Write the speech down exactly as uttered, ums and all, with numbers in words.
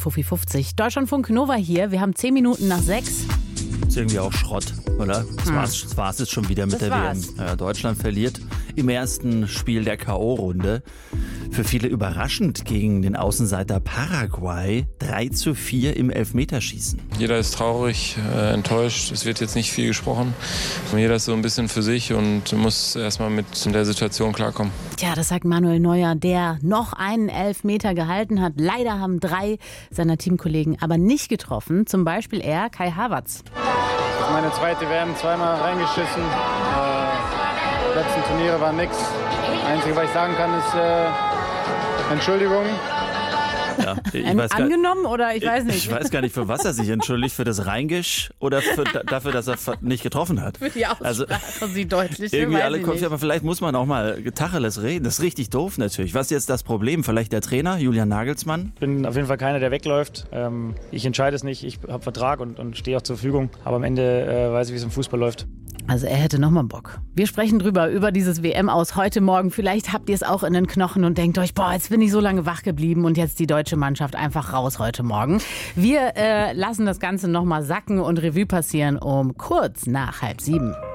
Fuffi fünfzig. Deutschlandfunk Nova hier. Wir haben zehn Minuten nach sechs. Ist irgendwie auch Schrott, oder? Das hm. war's, das war's jetzt schon wieder mit das der war's. W M. Ja, Deutschland verliert im ersten Spiel der K O-Runde. Für viele überraschend gegen den Außenseiter Paraguay. drei zu vier im Elfmeterschießen. Jeder ist traurig, äh, enttäuscht. Es wird jetzt nicht viel gesprochen. Jeder ist so ein bisschen für sich und muss erstmal mit der Situation klarkommen. Tja, das sagt Manuel Neuer, der noch einen Elfmeter gehalten hat. Leider haben drei seiner Teamkollegen aber nicht getroffen. Zum Beispiel er, Kai Havertz. Das ist meine zweite W M, zweimal reingeschissen. Äh, die letzten Turniere waren nix. Das Einzige, was ich sagen kann, ist äh, Entschuldigung. Ja, ich weiß gar, angenommen oder ich weiß nicht. Ich weiß gar nicht, für was er sich entschuldigt. Für das Reingisch oder für, dafür, dass er nicht getroffen hat. Für die Aussprache, also, sie deutlich. Irgendwie alle kommen, aber vielleicht muss man auch mal Tacheles reden. Das ist richtig doof natürlich. Was ist jetzt das Problem? Vielleicht der Trainer, Julian Nagelsmann? Ich bin auf jeden Fall keiner, der wegläuft. Ähm, ich entscheide es nicht. Ich habe Vertrag und, und stehe auch zur Verfügung. Aber am Ende äh, weiß ich, wie es im Fußball läuft. Also er hätte nochmal Bock. Wir sprechen drüber, über dieses W M aus heute Morgen. Vielleicht habt ihr es auch in den Knochen und denkt euch, boah, jetzt bin ich so lange wach geblieben und jetzt die deutsche Mannschaft einfach raus heute Morgen. Wir äh, lassen das Ganze nochmal sacken und Revue passieren um kurz nach halb sieben.